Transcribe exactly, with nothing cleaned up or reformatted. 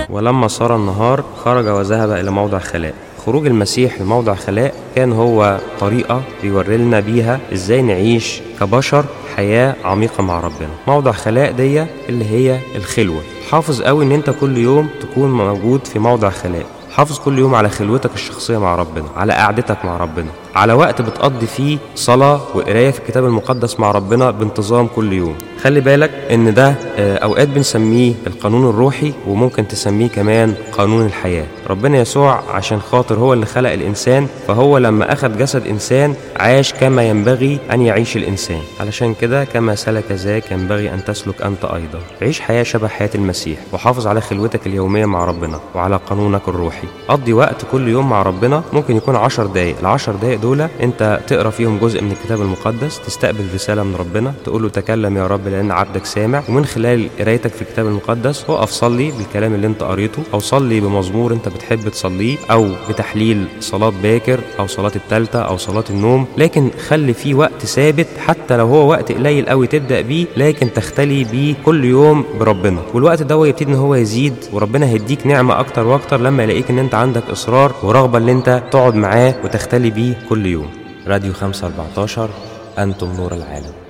ولما صار النهار خرج وذهب إلى موضع خلاء. خروج المسيح لموضع خلاء كان هو طريقة بيوري لنا بيها ازاي نعيش كبشر حياة عميقة مع ربنا. موضع خلاء دي اللي هي الخلوة. حافظ قوي ان انت كل يوم تكون موجود في موضع خلاء. حافظ كل يوم على خلوتك الشخصية مع ربنا، على قعدتك مع ربنا، على وقت بتقضي فيه صلاة وقراية في الكتاب المقدس مع ربنا بانتظام كل يوم. خلي بالك ان ده اوقات بنسميه القانون الروحي، وممكن تسميه كمان قانون الحياة. ربنا يسوع عشان خاطر هو اللي خلق الانسان، فهو لما اخذ جسد انسان عاش كما ينبغي ان يعيش الانسان. علشان كده كما سلك ذاك ينبغي ان تسلك انت ايضا. عيش حياة شبه حياة المسيح، وحافظ على خلوتك اليومية مع ربنا وعلى قانونك الروحي. قضي وقت كل يوم مع ربنا، ممكن يكون عشر دقايق. العشر دقايق دول انت تقرا فيهم جزء من الكتاب المقدس، تستقبل رسالة من ربنا، تقول له تكلم يا رب لان عبدك سامع. ومن خلال قرايتك في الكتاب المقدس وقف صلي بالكلام اللي انت قريته، او صلي بمزمور انت بتحب تصليه، او بتحليل صلاة باكر او صلاة التالتة او صلاة النوم. لكن خلي فيه وقت ثابت، حتى لو هو وقت قليل قوي تبدأ بيه، لكن تختلي بيه كل يوم بربنا. والوقت ده يبتدي ان هو يزيد، وربنا هيديك نعمة اكتر واكتر لما يلاقيك ان انت عندك اصرار ورغبة ان انت تقعد معاه وتختلي بيه كل يوم. راديو خمسة أربعتاشر، أنتم نور العالم.